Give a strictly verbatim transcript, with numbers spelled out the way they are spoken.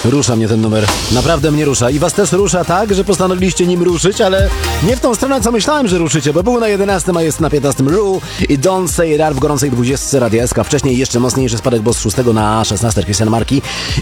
Rusza mnie ten numer. Naprawdę mnie rusza. I was też rusza tak, że postanowiliście nim ruszyć, ale nie w tą stronę, co myślałem, że ruszycie, bo był na jedenastym, a jest na piętnastym. Ru i Don't Say It w gorącej dwudziestce Radia S K. Wcześniej jeszcze mocniejszy spadek, bo z szóstego na szesnaste Christian Marki